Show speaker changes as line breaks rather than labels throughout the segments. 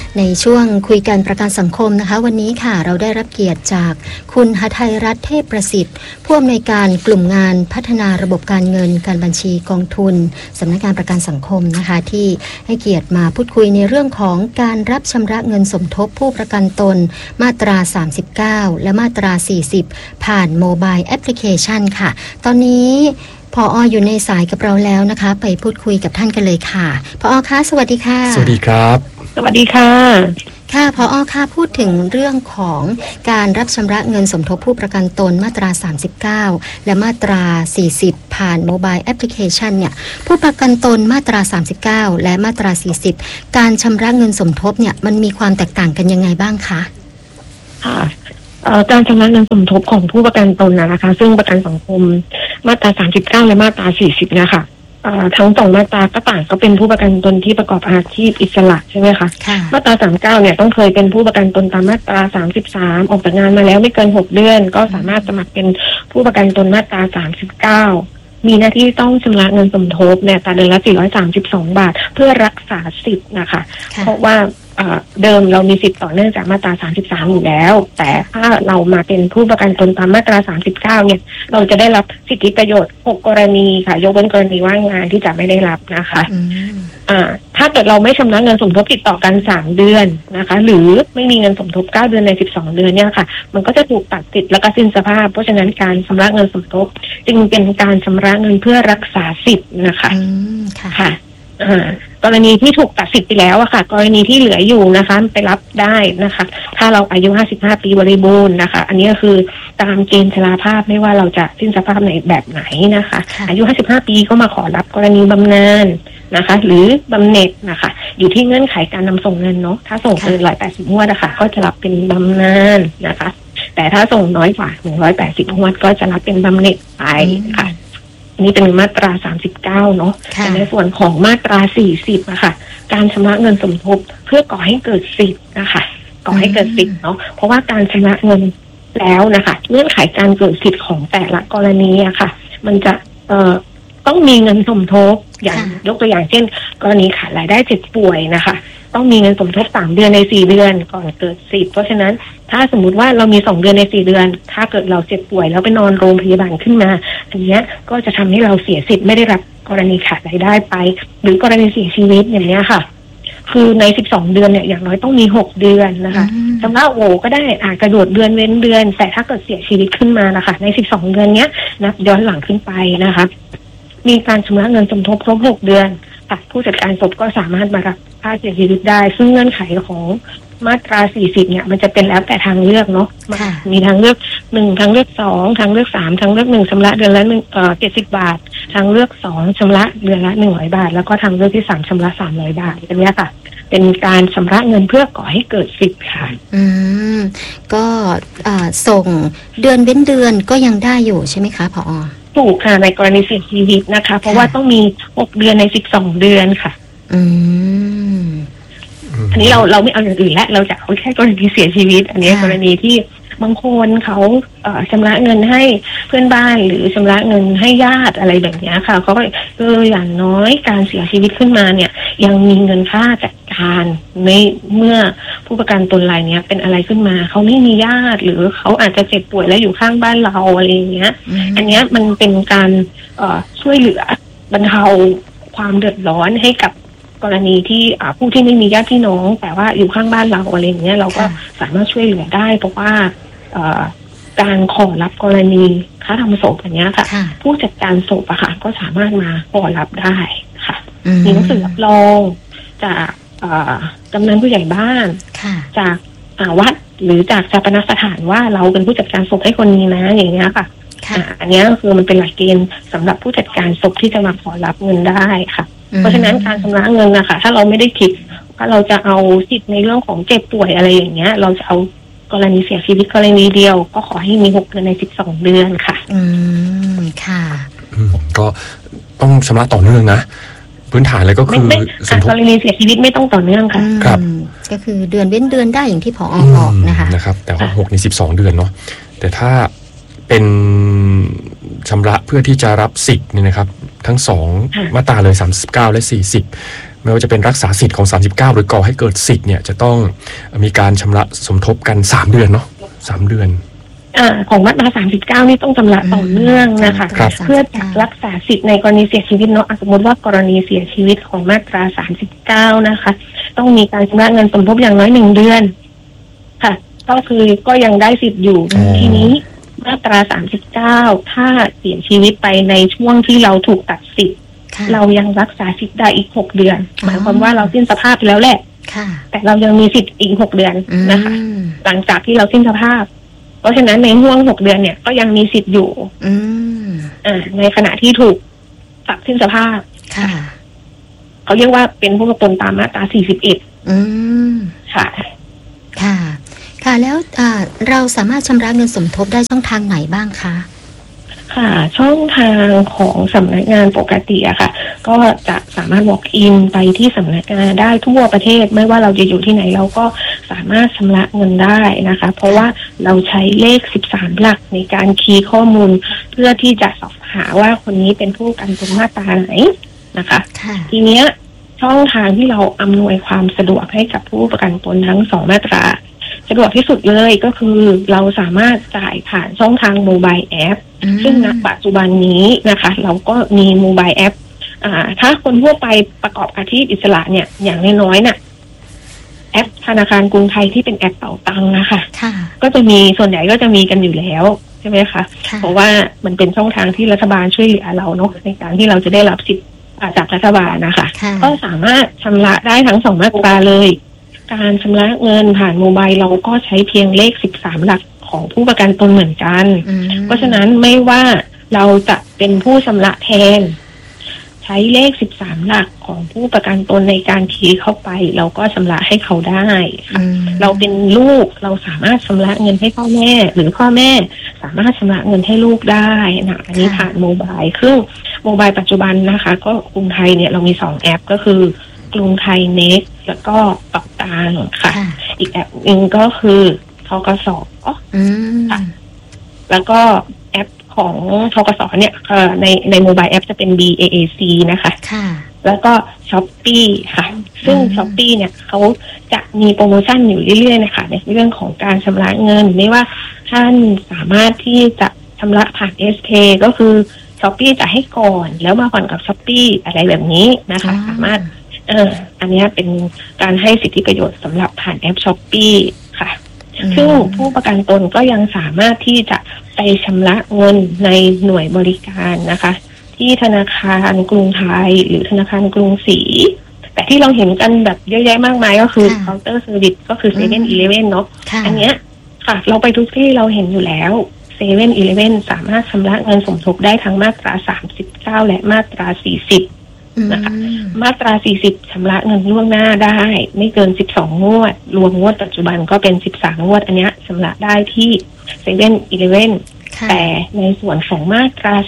ในช่วงคุยกันประกันสังคมนะคะวันนี้ค่ะเราได้รับเกียรติจากคุณหทัยรัตน์เทพประสิทธิ์ผู้อำนวยการกลุ่มงานพัฒนาระบบการเงินการบัญชีกองทุนสำนักงานประกันสังคมนะคะที่ให้เกียรติมาพูดคุยในเรื่องของการรับชำระเงินสมทบผู้ประกันตนมาตรา39และมาตรา40ผ่านโมบายแอปพลิเคชันค่ะตอนนี้ผอ.อยู่ในสายกับเราแล้วนะคะไปพูดคุยกับท่านกันเลยค่ะผอ.คะสวัสดีค่ะ
สวัสดีครับ
สวัสดีค่ะ
ค่ะผอ.ค่ะพูดถึงเรื่องของการรับชำระเงินสมทบผู้ประกันตนมาตรา39และมาตรา40ผ่านโมบายแอปพลิเคชันเนี่ยผู้ประกันตนมาตรา39และมาตรา40การชำระเงินสมทบเนี่ยมันมีความแตกต่างกันยังไงบ้างคะ
ค่ะการชำระเงินสมทบของผู้ประกันตนนะคะซึ่งประกันสังคมมาตรา39และมาตรา40เนี่ยค่ะทั้งสองมาตราก็ต่างก็เป็นผู้ประกันตนที่ประกอบอาชีพอิสระใช่ไหมคะมาตรา39เนี่ยต้องเคยเป็นผู้ประกันตนตามมาตรา33ออกจากงานมาแล้วไม่เกิน6เดือนก็สามารถสมัครเป็นผู้ประกันตนมาตรา39มีหน้าที่ต้องชำระเงินสมทบเนี่ยแต่เดือนละ432 บาทเพื่อรักษาสิทธิ์นะคะเพราะว่าเดิมเรามีสิทธิ์ต่อเนื่องจากมาตรา33อยู่แล้วแต่ถ้าเรามาเป็นผู้ประกันตนตามมาตรา39เนี่ยเราจะได้รับสิทธิประโยชน์6กรณีค่ะยกเว้นกรณีว่างงานที่จะไม่ได้รับนะคะถ้าเกิดเราไม่ชำระเงินสมทบติดต่อกัน3เดือนนะคะหรือไม่มีเงินสมทบ9เดือนใน12เดือนเนี่ยค่ะมันก็จะถูกตัดสิทธิ์และก็สิ้นสภาพเพราะฉะนั้นการชำระเงินสมทบจึงเป็นการชำระเงินเพื่อรักษาสิทธิ์นะคะค่ะกรณีที่ถูกตัดสิทธิ์ไปแล้วอะค่ะกรณีที่เหลืออยู่นะคะไปรับได้นะคะถ้าเราอายุ55ปีบริบูรณ์นะคะอันนี้ก็คือตามเกณฑ์ชราภาพไม่ว่าเราจะสิ้นสภาพในแบบไหนนะคะอายุ55ปีก็มาขอรับกรณีบำนาญนะคะหรือบำเหน็จนะคะอยู่ที่เงื่อนไขการนำส่งเงินเนาะถ้าส่งเกิน180งวดนะคะก็จะรับเป็นบำนาญนะคะแต่ถ้าส่งน้อยกว่า180งวดก็จะรับเป็นบำเหน็จไปค่ะนี่เป็นมาตรา39เนาะแต่ในส่วนของมาตรา40อะค่ะการชำระเงินสมทบเพื่อก่อให้เกิดสิทธิ์นะคะก่อให้เกิดสิทธิ์เนาะเพราะว่าการชำระเงินแล้วนะคะเงื่อนไขการเกิดสิทธิ์ของแต่ละกรณีอะค่ะมันจะต้องมีเงินสมทบอย่างยกตัวอย่างเช่นกรณีขาดรายได้เจ็บป่วยนะคะต้องมีเงินสมทบ3เดือนใน4เดือนก่อนเกิดสิทธิ์เพราะฉะนั้นถ้าสมมุติว่าเรามี2เดือนใน4เดือนถ้าเกิดเราเจ็บป่วยแล้วไปนอนโรงพยาบาลขึ้นมาอันนี้ก็จะทำให้เราเสียสิทธิ์ไม่ได้รับกรณีขาดรายได้ไปหรือกรณีเสียชีวิตอย่างนี้ค่ะคือใน12เดือนเนี่ยอย่างน้อยต้องมี6เดือนนะคะชำระโอก็ได้กระโดดเดือนเว้นเดือนแต่ถ้าเกิดเสียชีวิตขึ้นมานะคะใน12เดือนเนี้ยนับย้อนหลังขึ้นไปนะคะมีการชำระเงินสมทบครบ6เดือนผู้จัดการศพก็สามารถมารับค่าเสียชีวิตได้ซึ่งเงื่อนไขของมาตรา40เนี่ยมันจะเป็นแล้วแต่ทางเลือกเนาะมีทางเลือก1ทางเลือก2ทางเลือก3ทางเลือก1ชำระเดือนละ70 บาททางเลือก2ชำระเดือนละ100 บาทแล้วก็ทางเลือกที่3ชำระ300 บาทอันนี้ค่ะเป็นการชำระเงินเพื่อก่อให้เกิดสิทธิ์ค่ะ
ก็ส่งเดือนเว้นเดือนก็ยังได้อยู่ใช่ไหมคะผอ.
ถูกค่ะในกรณีเสียชีวิตนะคะเพราะว่าต้องมี6เดือนใน12เดือนค่ะอันนี้เราไม่เอาอย่างอื่นแล้วเราจะเอาแค่กรณีเสียชีวิตอันนี้กรณีที่บางคนเขาชำระเงินให้เพื่อนบ้านหรือชำระเงินให้ญาติอะไรแบบนี้ค่ะเขาก็อย่างน้อยการเสียชีวิตขึ้นมาเนี่ยยังมีเงินค่าจัดการในเมื่อผู้ประกันตนรายนี้เป็นอะไรขึ้นมาเขาไม่มีญาติหรือเขาอาจจะเจ็บป่วยแล้วอยู่ข้างบ้านเราอะไรอย่างเงี้ยอันนี้มันเป็นการช่วยเหลือบรรเทาความเดือดร้อนให้กับกรณีที่ผู้ที่ไม่มีญาติพี่น้องแต่ว่าอยู่ข้างบ้านเราอะไรอย่างเงี้ยเราก็สามารถช่วยเหลือได้เพราะว่าการขอรับกรณีค่าทำศพอย่างเงี้ยค่ะผู้จัดการศพอะค่ะก็สามารถมาขอรับได้ค่ะมีหนังสือรับรองจากกำนันผู้ใหญ่บ้านจากวัดหรือจากชาปนสถานว่าเราเป็นผู้จัดการศพให้คนนี้นะอย่างเงี้ยค่ะอันนี้ก็คือมันเป็นหลักเกณฑ์สำหรับผู้จัดการศพที่จะมาขอรับเงินได้ค่ะเพราะฉะนั้นการชำระเงินนะคะถ้าเราไม่ได้คิดว่าเราจะเอาสิทธิ์ในเรื่องของเจ็บป่วยอะไรอย่างเงี้ยเราจะเอากรณีเสียชีวิตกรณีเดียวก็ขอให้มี6เดือนใน12เดือนค่ะ
ค่ะ
ก็ต้องชำระต่อเนื่องนะพื้นฐานเลยก็คือ
กรณีเสียชีวิตไม่ต้องต่อเนื่องค่ะ
ครับ
ก็คือเดือนเว้นเดือนได้อย่างที่ผอ.บอก
นะครับแต่ว่า6ใน12เดือนเนาะแต่ถ้าเป็นชำระเพื่อที่จะรับสิทธิ์นี่นะครับทั้ง2มาตราเลย39และ40 ไม่ว่าจะเป็นรักษาสิทธิ์ของ39หรือก่อให้เกิดสิทธิ์เนี่ยจะต้องมีการชำระสมทบกัน3 เดือนเนาะ3 เดือน
ของมาตรา39นี่ต้องชำระต่อเนื่องนะคะเพื่อจะรักษาสิทธิ์ในกรณีเสียชีวิตเนาะสมมติว่ากรณีเสียชีวิตของมาตรา39นะคะต้องมีการชำระเงินสมทบอย่างน้อย1 เดือนค่ะก็คือก็ยังได้สิทธิ์อยู่ทีนี้มาตรา39ถ้าเสียชีวิตไปในช่วงที่เราถูกตัดสิทธิ์เรายังรักษาสิทธิ์ได้อีก6 เดือนหมายความว่าเราสิ้นสภาพไปแล้วแหละแต่เรายังมีสิทธิ์อีก6 เดือนนะคะหลังจากที่เราสิ้นสภาพเพราะฉะนั้นในห่วง6 เดือนเนี่ยก็ยังมีสิทธิ์อยู่ในขณะที่ถูกตัดสิ้นสภาพเขาเรียกว่าเป็นผู้ประกันตนตามมาตรา41ค่ะ
ค่ะแล้วเราสามารถชำระเงินสมทบได้ช่องทางไหนบ้างคะ
ค่ะช่องทางของสำนักงานปกติอะค่ะก็จะสามารถ walk in ไปที่สำนักงานได้ทั่วประเทศไม่ว่าเราจะอยู่ที่ไหนเราก็สามารถชำระเงินได้นะคะเพราะว่าเราใช้เลข13 หลักในการคีย์ข้อมูลเพื่อที่จะสอบหาว่าคนนี้เป็นผู้ประกันตนมาตราไหนนะคะทีเนี้ยช่องทางที่เราอำนวยความสะดวกให้กับผู้ประกันตนทั้ง2 มาตราสะดวกที่สุดเลยก็คือเราสามารถจ่ายผ่านช่องทางโมบายแอปซึ่งณปัจจุบันนี้นะคะเราก็มีโมบายแอปถ้าคนทั่วไปประกอบอาชีพอิสระเนี่ยอย่างน้อยๆน่ะแอปธนาคารกรุงไทยที่เป็นแอปเป๋าตังค์นะคะก็จะมีส่วนใหญ่ก็จะมีกันอยู่แล้วใช่ไหมคะเพราะว่ามันเป็นช่องทางที่รัฐบาลช่วยเหลือเราเนาะในการที่เราจะได้รับสิทธิ์จากรัฐบาลนะคะก็สามารถชำระได้ทั้ง2 มาตราเลยการชำระเงินผ่านโมบายเราก็ใช้เพียงเลข13 หลักของผู้ประกันตนเหมือนกันเพราะฉะนั้นไม่ว่าเราจะเป็นผู้ชำระแทนใช้เลข13 หลักของผู้ประกันตนในการคีย์เข้าไปเราก็ชำระให้เขาได้ค่ะเราเป็นลูกเราสามารถชำระเงินให้พ่อแม่หรือพ่อแม่สามารถชำระเงินให้ลูกได้นะอันนี้ผ่านโมบายซึ่งโมบายปัจจุบันนะคะก็กรุงไทยเนี่ยเรามี2 แอปก็คือกรุงไทยเน็กแล้วก็เป๋าตังค์ค่ะอีกแอปนึงก็คือธกส.ค่ะแล้วก็แอปของธกส.เนี่ยในโมบายแอปจะเป็น BAAC นะคะแล้วก็ Shopee ค่ะซึ่ง Shopee เนี่ยเขาจะมีโปรโมชั่นอยู่เรื่อยๆนะคะในเรื่องของการชำระเงินไม่ว่าท่านสามารถที่จะชำระผ่าน SK ก็คือ Shopee จะให้ก่อนแล้วมาผ่อนกับ Shopee อะไรแบบนี้นะคะสามารถอันนี้เป็นการให้สิทธิประโยชน์สำหรับผ่านแอป Shopee ค่ะซึ่งผู้ประกันตนก็ยังสามารถที่จะไปชำระเงินในหน่วยบริการนะคะที่ธนาคารกรุงไทยหรือธนาคารกรุงศรีแต่ที่เราเห็นกันแบบเยอะแยะมากมายก็คือเคาน์เตอร์เซอร์วิสก็คือ7-Eleven เนาะอันเนี้ยค่ะเราไปทุกที่เราเห็นอยู่แล้ว7-Eleven สามารถชำระเงินสมทบได้ทั้งมาตรา39และมาตรา40นะคะมาตรา40ชำระเงินล่วงหน้าได้ไม่เกิน12 งวดรวมงวดปัจจุบันก็เป็น13 งวดอันเนี้ยชำระได้ที่7-Eleven แต่ในส่วนของมาตรา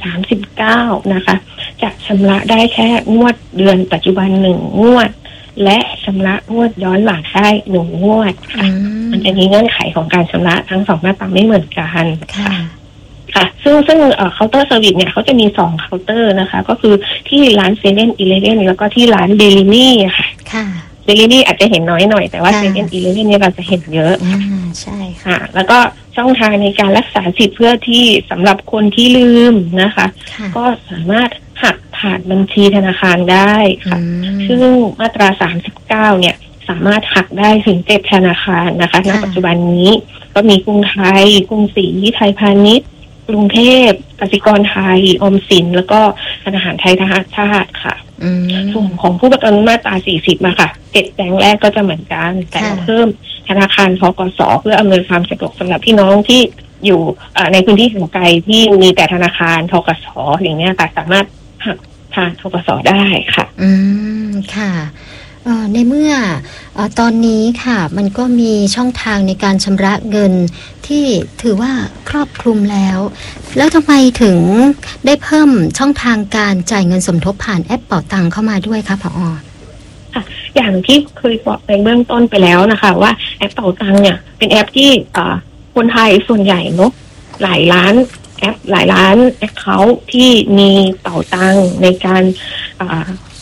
39นะคะจะชำระได้แค่งวดเดือนปัจจุบัน1 งวดและชำระงวดย้อนหลังได้1 งวดค่ะมันจะมีเงื่อนไขของการชำระทั้ง2 มาตราไม่เหมือนกันค่ะซึ่งเคาน์เตอร์เซอร์วิสเนี่ยเขาจะมี2 เคาน์เตอร์นะคะก็คือที่ร้าน 7-Eleven แล้วก็ที่ร้านเดลินี่ค่ะเดลินี่อาจจะเห็นน้อยหน่อยแต่ว่า 7-Eleven เนี่ยเราจะเห็นเยอะ
ใช่
ค่ะแล้วก็ช่องทางในการรักษาสิทธิ์เพื่อที่สำหรับคนที่ลืมนะคะก็สามารถหักผ่านบัญชีธนาคารได้ค่ะซึ่งมาตรา39เนี่ยสามารถหักได้ถึง7 ธนาคารนะคะณปัจจุบันนี้ก็มีกรุงไทยกรุงศรีไทยพาณิชย์กรุงเทพกสิกรไทยออมสินแล้วก็ธนาคารไทยธนาชาติค่ะส่วนของผู้ประกันมาตรา40มาค่ะ7 แบงค์แรกก็จะเหมือนกันแต่เพิ่มธนาคารธกส.เพื่ออำนวยความสะดวกสำหรับพี่น้องที่อยู่ในพื้นที่ห่างไกลที่มีแต่ธนาคารธกส.อย่างเงี้ยค่ะสามารถหักผ่านธกส.ได้ค่ะ
ค่ะในเมื่อตอนนี้ค่ะมันก็มีช่องทางในการชำระเงินที่ถือว่าครอบคลุมแล้วทำไมถึงได้เพิ่มช่องทางการจ่ายเงินสมทบผ่านแอปเป๋าตังเข้ามาด้วยคะผอ.
อย่างที่เคยบอกในเบื้องต้นไปแล้วนะคะว่าแอปเป๋าตังเนี่ยเป็นแอปที่คนไทยส่วนใหญ่เนาะหลายล้านแอปหลายล้านแอคเคาท์ที่มีเป๋าตังในการ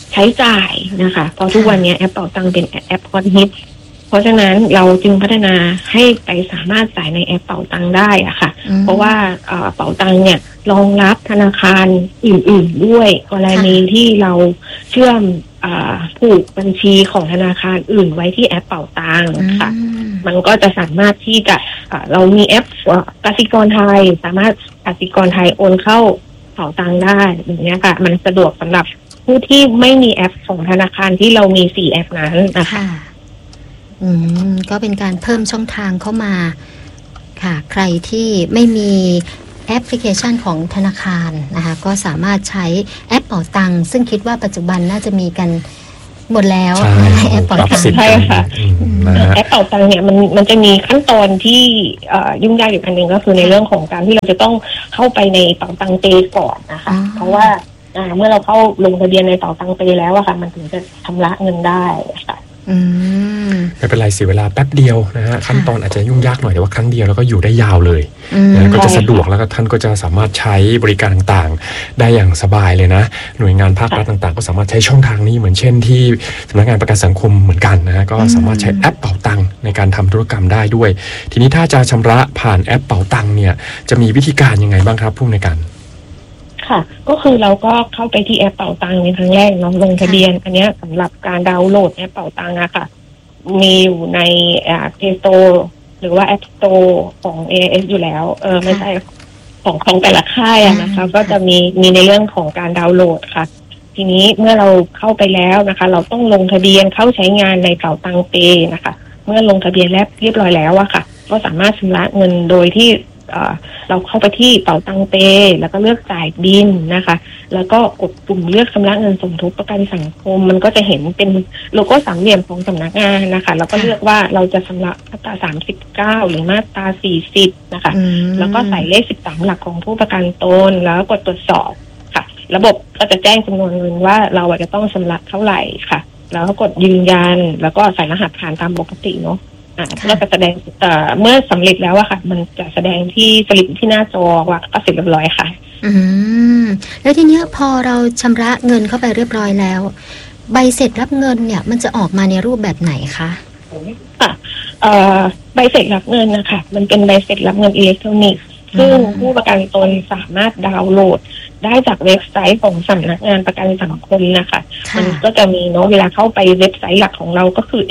ใช้จ่ายนะคะเพราะทุกวันนี้แอปเป๋าตังเป็นแอปฮอตฮิตเพราะฉะนั้นเราจึงพัฒนาให้ไปสามารถจ่ายในแอปเป๋าตังได้อะค่ะเพราะว่าเป๋าตังเนี่ยรองรับธนาคารอื่นๆด้วยกรณีที่เราเชื่อมผูกบัญชีของธนาคารอื่นไว้ที่แอปเป๋าตังค่ะมันก็จะสามารถที่จะเรามีแอปกสิกรไทยสามารถกสิกรไทยโอนเข้าเป๋าตังได้อย่างนี้ค่ะมันสะดวกสำหรับผู้ที่ไม่มีแอปของธนาคารที่เรามี4แอปนั้นนะคะ
ก็เป็นการเพิ่มช่องทางเข้ามาค่ะใครที่ไม่มีแอปพลิเคชันของธนาคารนะคะก็สามารถใช้แอปเป๋าตังซึ่งคิดว่าปัจจุบันน่าจะมีกันหมดแล้วแอปเป๋าตัง
ใช่ค่ะแอปเป๋าตังเนี่ยมันจะมีขั้นตอนที่ยุ่งยากอยู่อันหนึ่งก็คือในเรื่องของการที่เราจะต้องเข้าไปในเป๋าตังเปก่อนนะคะเพราะว่าเมื่อเราเข้าลงทะเบียนในเป๋าตังเปแล้วอะค่ะมันถึงจะชำระเงินได้ค่ะ
ไม่เป็นไรเสียเวลาแป๊บเดียวนะฮะขั้นตอนอาจจะยุ่งยากหน่อยแต่ว่าครั้งเดียวแล้วก็อยู่ได้ยาวเลยก็จะสะดวกแล้วก็ท่านก็จะสามารถใช้บริการต่างๆได้อย่างสบายเลยนะหน่วยงานภาครัฐต่างๆก็สามารถใช้ช่องทางนี้เหมือนเช่นที่สำนักงานประกันสังคมเหมือนกันนะฮะก็สามารถใช้แอปเป๋าตังในการทำธุรกรรมได้ด้วยทีนี้ถ้าจะชำระผ่านแอปเป๋าตังเนี่ยจะมีวิธีการยังไงบ้างครับผู้อำนวยการ
ค่ะก็คือเราก็เข้าไปที่แอปเป๋าตังในครั้งแรกเนาะลงทะเบียนอันนี้สำหรับการดาวน์โหลดแอปเป๋าตังอะค่ะมีอยู่ในPlay Store หรือว่า App Store ของ AIS อยู่แล้วไม่ใช่ของแต่ละค่ายนะคะก็จะมีในเรื่องของการดาวน์โหลดค่ะทีนี้เมื่อเราเข้าไปแล้วนะคะเราต้องลงทะเบียนเข้าใช้งานในเป๋าตังเปนะคะเมื่อลงทะเบียนแล้วเรียบร้อยแล้วอะค่ะก็สามารถชำระเงินโดยที่เราเข้าไปที่เป๋าตังเปแล้วก็เลือกจ่ายบิลนะคะแล้วก็กดปุ่มเลือกชำระเงินสมทบประกันสังคมมันก็จะเห็นเป็นโลโก้สามเหลี่ยมของสำนักงานนะคะแล้วก็เลือกว่าเราจะชำระมาตรา39หรือมาตรา40นะคะแล้วก็ใส่เลข13หลักของผู้ประกันตนแล้วกดตรวจสอบค่ะระบบก็จะแจ้งจำนวนเงินว่าเราจะต้องชำระเท่าไหร่ค่ะแล้วก็กดยืนยันแล้วก็ใส่รหัสผ่านตามปกติเนาะเราจะแสดงเมื่อสำเร็จแล้วอะค่ะมันจะแสดงที่สลิปที่หน้าจอว่าก็เสร็จเรียบร้อยค่ะ
แล้วทีเนี้ยพอเราชำระเงินเข้าไปเรียบร้อยแล้วใบเสร็จรับเงินเนี่ยมันจะออกมาในรูปแบบไหนคะ
ค่ะใบเสร็จรับเงินนะคะมันเป็นใบเสร็จรับเงินอิเล็กทรอนิกส์ซึ่งผู้ประกันตนสามารถดาวน์โหลดได้จากเว็บไซต์ของสำนักงานประกันสังคมนะคะมันก็จะมีเนาะเวลาเข้าไปเว็บไซต์หลักของเราก็คือ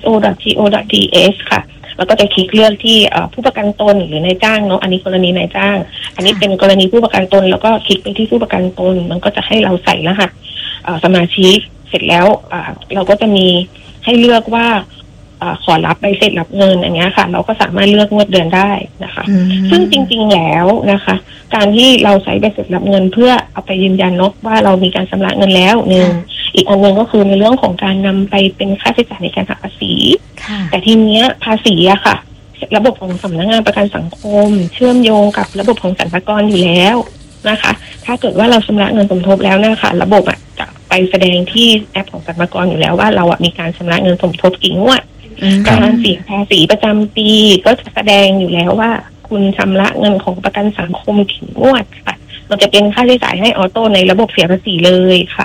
sso.go.th ค่ะแล้วก็จะคลิกเลือกที่ผู้ประกันตนหรือนายจ้างเนาะอันนี้กรณีนายจ้างอันนี้เป็นกรณีผู้ประกันตนแล้วก็คลิกไปที่ผู้ประกันตนมันก็จะให้เราใส่รหัสสมาชิกเสร็จแล้วเราก็จะมีให้เลือกว่าขอรับใบเสร็จรับเงินอันนี้ค่ะเราก็สามารถเลือกงวดเดือนได้นะคะซึ่งจริงๆแล้วนะคะการที่เราใช้ใบเสร็จรับเงินเพื่อเอาไปยืนยันเนาะว่าเรามีการชำระเงินแล้วหนึ่งอีกอันนึงก็คือในเรื่องของการนำไปเป็นค่าใช้จ่ายในการหักภาษีแต่ทีเนี้ยภาษีอะค่ะระบบของสำนักงานประกันสังคมเชื่อมโยงกับระบบของสรรพากรอยู่แล้วนะคะถ้าเกิดว่าเราชำระเงินสมทบแล้วนะคะระบบอะจะไปแสดงที่แอปของสรรพากรอยู่แล้วว่าเราอะมีการชำระเงินสมทบกี่งวดการเสียภาษีประจำปีก็จะแสดงอยู่แล้วว่าคุณชำระเงินของประกันสังคมกี่งวดค่ะมันจะเป็นค่าใช้จ่ายให้ออโต้ในระบบเสียภาษีเลยค่ะ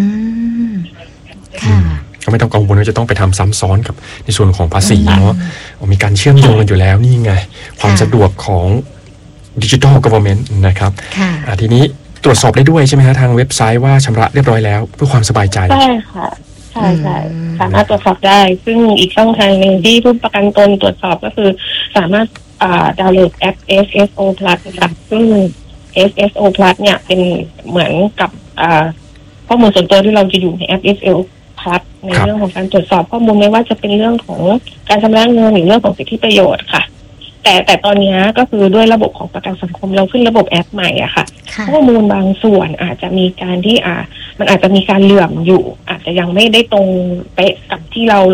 ค่ะ
ก็ไม่ต้องกังวลว่าจะต้องไปทำซ้ำซ้อนกับในส่วนของภาษีเนาะมีการเชื่อมโยงกันอยู่แล้วนี่ไงความสะดวกของดิจิทัล government นะครับทีนี้ตรวจสอบได้ด้วยใช่ไหมฮะทางเว็บไซต์ว่าชำระเรียบร้อยแล้วเพื่อความสบายใจ
ใช่ค่ะใช่ใช่สามารถตรวจสอบได้ซึ่งอีกช่องทางหนึ่งที่ผู้ประกันตนตรวจสอบก็คือสามารถดาวน์โหลดแอป SSO Plus ค่ะซึ่ง SSO Plus เนี่ยเป็นเหมือนกับข้อมูลส่วนตัวที่เราจะอยู่ในแอป SSO Plus ในเรื่องของการตรวจสอบข้อมูลไม่ว่าจะเป็นเรื่องของการชำระเงินหรือเรื่องของสิทธิประโยชน์ค่ะแต่ตอนนี้ก็คือด้วยระบบของประกันสังคมเราขึ้นระบบแอปใหม่อะค่ะข้อมูลบางส่วนอาจจะมีการที่มันอาจจะมีการเหลื่อมอยู่อาจจะยังไม่ได้ตรงเป๊ะกับที่เรา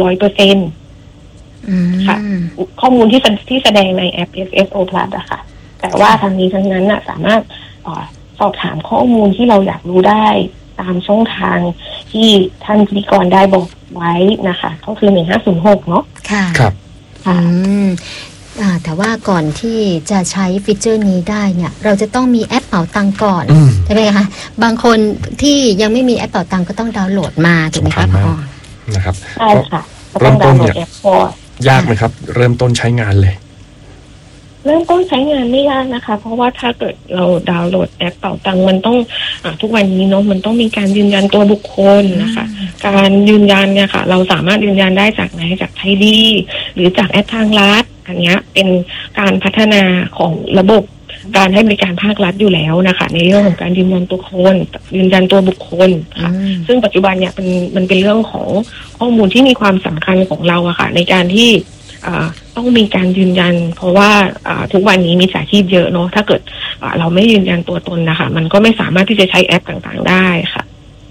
100% ค่ะข้อมูลที่แสดงในแอป SSO Plus อะค่ะแต่ว่าทางนี้ทั้งนั้นสามารถสอบถามข้อมูลที่เราอยากรู้ได้ตามช่องทางที่ท่านพิธีกรได้บอกไว้นะคะก็คือ1506เนาะ
ค่ะ
ครับ
แต่ว่าก่อนที่จะใช้ฟีเจอร์นี้ได้เนี่ยเราจะต้องมีแอปเป๋าตังก่อนใช่ไหมคะบางคนที่ยังไม่มีแอปเป๋าตังก็ต้องดาวน์โหลดมาถูกไหมครับพ่อ
นะครับ
ใช่ค่ะ
เริ่มต้นเนี่ยยากไหมครับเริ่มต้นใช้งานเลย
เริ่มต้นใช้งานไม่ยากนะคะเพราะว่าถ้าเกิดเราดาวน์โหลดแอปเป๋าตังมันต้องทุกวันนี้เนาะมันต้องมีการยืนยันตัวบุคคลนะคะการยืนยันเนี่ยค่ะเราสามารถยืนยันได้จากไหนจากไทยดีหรือจากแอปทางรัฐอันนี้เป็นการพัฒนาของระบบการให้บริการภาครัฐอยู่แล้วนะคะในเรื่องของการยืนยันตัวคนยืนยันตัวบุคคลค่ะซึ่งปัจจุบันเนี่ยมันเป็นเรื่องของข้อมูลที่มีความสำคัญของเราอะค่ะในการที่ต้องมีการยืนยันเพราะว่าทุกวันนี้มีมิจฉาชีพเยอะเนาะถ้าเกิดเราไม่ยืนยันตัวตนนะคะมันก็ไม่สามารถที่จะใช้แอปต่างๆได้ค่ะ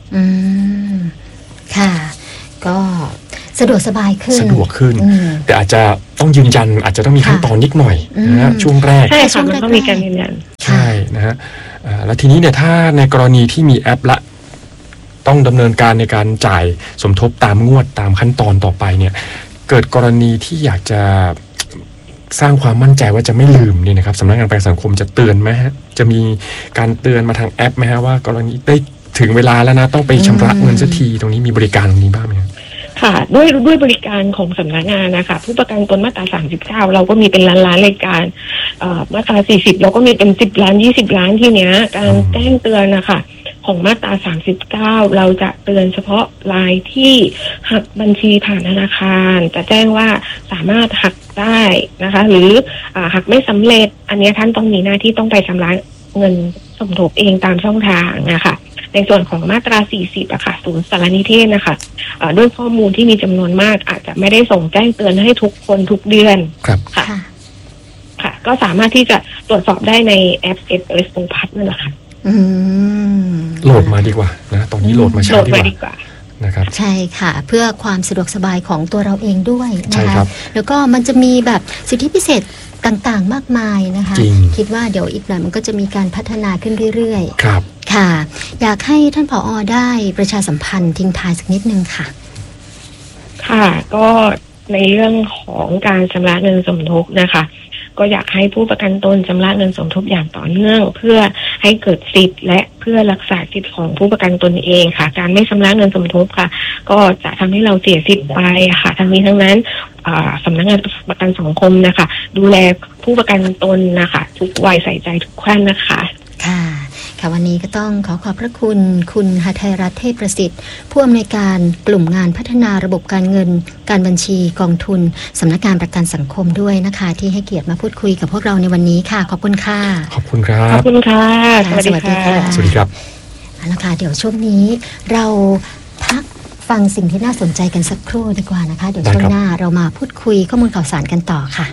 ค่ะก็สะดวกสบายขึ้น
แต่อาจจะต้องยืนยันอาจจะต้องมีขั้นตอนนิดหน่อยนะฮะช่วงแรก
ใช่ค่ะมันต้องมีการยืนยัน
ใช่นะฮะแล้วทีนี้เนี่ยถ้าในกรณีที่มีแอปละต้องดำเนินการในการจ่ายสมทบตามงวดตามขั้นตอนต่อไปเนี่ยเกิดกรณีที่อยากจะสร้างความมั่นใจว่าจะไม่ลืมเนี่ยนะครับสำนักงานประกันสังคมจะเตือนไหมฮะจะมีการเตือนมาทางแอปไหมฮะว่ากรณีได้ถึงเวลาแล้วนะต้องไปชำระเงินสักทีตรงนี้มีบริการตรงนี้บ้างไหม
ค่ะด้วยบริการของสำนักงานนะคะผู้ประกันตนมาตรา39เราก็มีเป็นล้านรายการมาตรา40เราก็มีเป็น10 ล้าน20 ล้านที่เนี้ยการแจ้งเตือนนะคะของมาตรา39เราจะเตือนเฉพาะรายที่หักบัญชีผ่านธนาคารจะแจ้งว่าสามารถหักได้นะคะหรือหักไม่สำเร็จอันนี้ท่านต้องมีหน้าที่ต้องไปชำระเงินสมทบเองตามช่องทางนะคะในส่วนของมาตรา40อะค่ะศูนย์สารนิเทศนะคะด้วยข้อมูลที่มีจำนวนมากอาจจะไม่ได้ส่งแจ้งเตือนให้ทุกคนทุกเดือนค่ะค่ะก็สามารถที่จะตรวจสอบได้ในแอป SOS พงพัฒน์นั่นแหละค่ะ
โหลดมาดีกว่านะตอนนี้โหลดมาใช้ดีกว่านะครับ
ใช่ค่ะเพื่อความสะดวกสบายของตัวเราเองด้วยนะคะแล้วก็มันจะมีแบบสิทธิพิเศษต่างๆมากมายนะคะคิดว่าเดี๋ยวอีกหน่อยมันก็จะมีการพัฒนาขึ้นเรื่อย
ๆครับ
ค่ะอยากให้ท่านผอ.ได้ประชาสัมพันธ์ทิ้งท้ายสักนิดนึงค่ะ
ค่ะก็ในเรื่องของการชำระเงินสมทบนะคะก็อยากให้ผู้ประกันตนชำระเงินสมทบอย่างต่อเนื่องเพื่อให้เกิดสิทธิ์และเพื่อรักษาสิทธิ์ของผู้ประกันตนเองค่ะการไม่ชำระเงินสมทบค่ะก็จะทำให้เราเสียสิทธิ์ไปค่ะทั้งนี้ทั้งนั้นสำนักงานประกันสังคมนะคะดูแลผู้ประกันตนนะคะทุกวัยใส่ใจทุกขั้นนะคะ
ค่ะวันนี้ก็ต้องขอบพระคุณคุณหทัยรัตน์เทพประสิทธิ์ผู้อำนวยการกลุ่มงานพัฒนาระบบการเงินการบัญชีกองทุนสำนักงานประกันสังคมด้วยนะคะที่ให้เกียรติมาพูดคุยกับพวกเราในวันนี้ค่ะขอบคุณค่ะ
ขอบคุณครับ
ขอบคุณค่ะ
สวัสดีค่ะ
สวัสดีครับ
เอาละค่ะเดี๋ยวช่วงนี้เราพักฟังสิ่งที่น่าสนใจกันสักครู่ดีกว่านะคะเดี๋ยวช่วงหน้าเรามาพูดคุยข้อมูลข่าวสารกันต่อค่ะ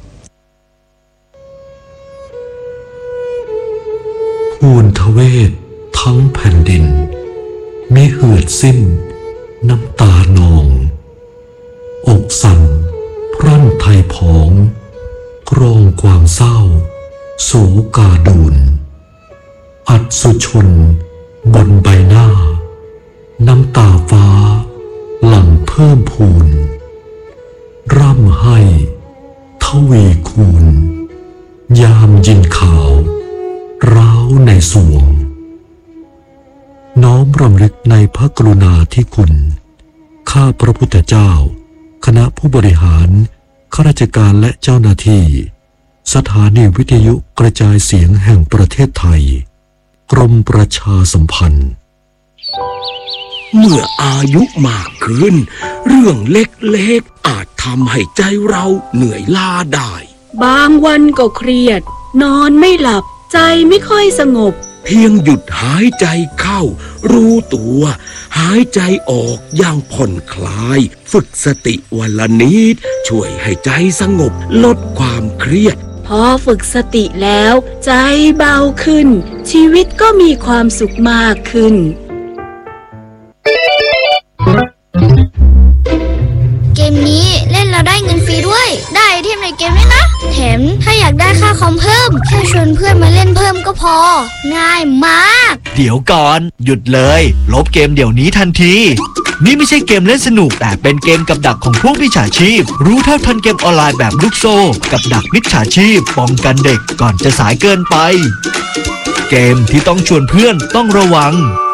ทูลทเวศทั้งแผ่นดินมิเหือดสิ้นน้ำตานองอกสั่นพรั่นไทยผองกรองความเศร้าโศกาดูนอัศชนบนใบหน้าน้ำตาฟ้าหลั่งเพิ่มพูนร่ำให้ทวีคูณยามยินข่าวร้าวในสวงน้อมรำลึกในพระกรุณาธิคุณข้าพระพุทธเจ้าคณะผู้บริหารข้าราชการและเจ้าหน้าที่สถานีวิทยุกระจายเสียงแห่งประเทศไทยกรมประชาสัมพันธ์
เมื่ออายุมากขึ้นเรื่องเล็กๆอาจทำให้ใจเราเหนื่อยล้าได้
บางวันก็เครียดนอนไม่หลับใจไม่ค่อยสงบ
เพียงหยุดหายใจเข้ารู้ตัวหายใจออกอย่างผ่อนคลายฝึกสติวันละนิดช่วยให้ใจสงบลดความเครียด
พอฝึกสติแล้วใจเบาขึ้นชีวิตก็มีความสุขมากขึ้น
เกมนี้เล่นแล้วเราได้เงินฟรีด้วยได้ไอเทมในเกมด้วยนะแถมถ้าอยากได้ค่าคอมเพิ่มแค่ชวนเพื่อนมาเล่นเพิ่มก็พอง่ายมาก
เดี๋ยวก่อนหยุดเลยลบเกมเดี๋ยวนี้ทันทีนี่ไม่ใช่เกมเล่นสนุกแต่เป็นเกมกับดักของพวกมิจฉาชีพรู้เท่าทันเกมออนไลน์แบบลูกโซ่กับดักมิจฉาชีพป้องกันเด็กก่อนจะสายเกินไปเกมที่ต้องชวนเพื่อนต้องระวัง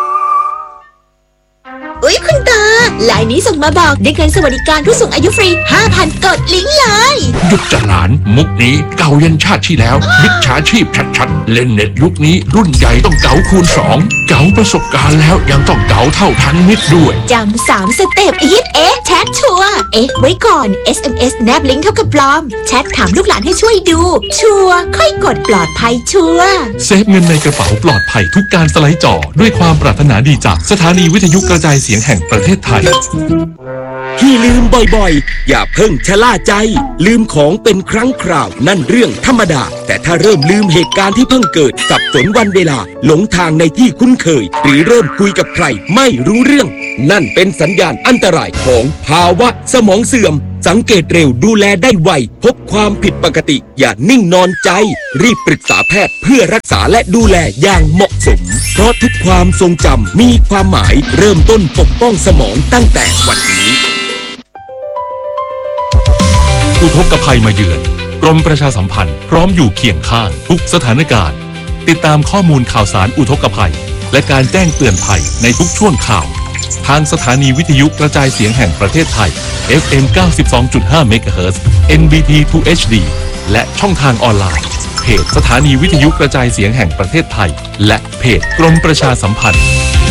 อุ๊ยคุณตาไลน์นี้ส่งมาบอกได้เงินสวัสดิการผู้สูงอายุฟรี 5,000 กดลิงก์เลย
หยุดจะหลานมุกนี้เก่ายันชาติที่แล้วมิจฉาชีพชัดๆเล่นเน็ตยุคนี้รุ่นใหญ่ต้องเก๋าคูณ2เก๋าประสบการณ์แล้วยังต้องเก๋าเท่าทันมิตรด้วย
จำ3 สเต็ปอีทแชทชัวร์ไว้ก่อน SMS แนบลิงก์เท่ากับปลอมแชทถามลูกหลานให้ช่วยดูชัวร์ค่อยกดปลอดภัยชัวร์
เซฟเงินในกระเป๋าปลอดภัยทุกการสไลด์จอด้วยความปรารถนาดีจากสถานีวิทยุกระจายเสียงแห่งประเทศไทย
ที่ลืมบ่อยๆอย่าเพิ่งชะล่าใจลืมของเป็นครั้งคราวนั่นเรื่องธรรมดาแต่ถ้าเริ่มลืมเหตุการณ์ที่เพิ่งเกิดสับสนวันเวลาหลงทางในที่คุ้นเคยหรือเริ่มคุยกับใครไม่รู้เรื่องนั่นเป็นสัญญาณอันตรายของภาวะสมองเสื่อมสังเกตเร็วดูแลได้ไวพบความผิดปกติอย่านิ่งนอนใจรีบปรึกษาแพทย์เพื่อรักษาและดูแลอย่างเหมาะสมเพราะทุกความทรงจำมีความหมายเริ่มต้นปกป้องสมองตั้งแต่วันนี้
อุทกภัยมาเยือนกรมประชาสัมพันธ์พร้อมอยู่เคียงข้างทุกสถานการณ์ติดตามข้อมูลข่าวสารอุทกภัยและการแจ้งเตือนภัยในทุกช่วงข่าวทางสถานีวิทยุกระจายเสียงแห่งประเทศไทย FM 92.5 MHz NBT 2 HD และช่องทางออนไลน์เพจสถานีวิทยุกระจายเสียงแห่งประเทศไทยและเพจกรมประชาสัมพันธ์